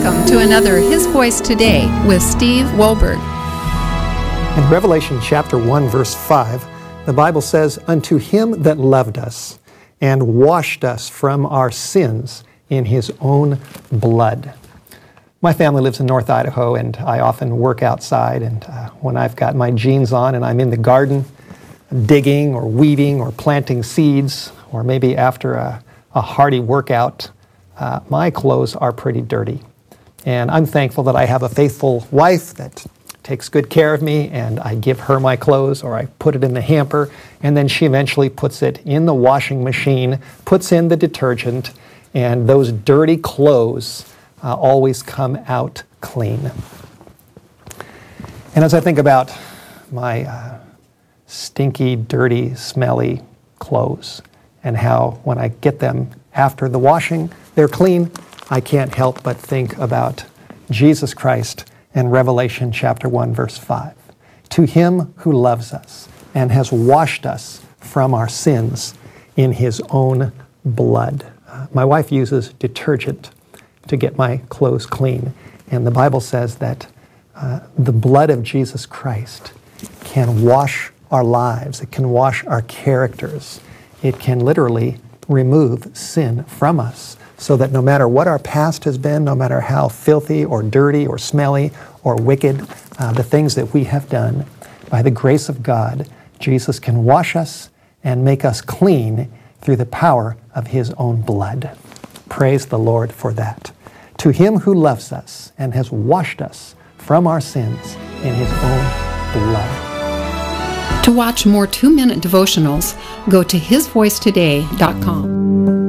Welcome to another His Voice Today with Steve Wohlberg. In Revelation chapter 1, verse 5, the Bible says, "Unto him that loved us and washed us from our sins in his own blood." My family lives in North Idaho, and I often work outside, and when I've got my jeans on and I'm in the garden digging or weeding or planting seeds, or maybe after a hearty workout, my clothes are pretty dirty. And I'm thankful that I have a faithful wife that takes good care of me, and I give her my clothes, or I put it in the hamper, and then she eventually puts it in the washing machine, puts in the detergent, and those dirty clothes always come out clean. And as I think about my stinky, dirty, smelly clothes, and how when I get them after the washing, they're clean, I can't help but think about Jesus Christ and Revelation chapter 1, verse 5. To him who loves us and has washed us from our sins in his own blood. My wife uses detergent to get my clothes clean, and the Bible says that the blood of Jesus Christ can wash our lives. It can wash our characters. It can literally remove sin from us, so that no matter what our past has been, no matter how filthy or dirty or smelly or wicked the things that we have done, by the grace of God, Jesus can wash us and make us clean through the power of his own blood. Praise the Lord for that. To him who loves us and has washed us from our sins in his own blood. To watch more 2-minute devotionals, go to hisvoicetoday.com.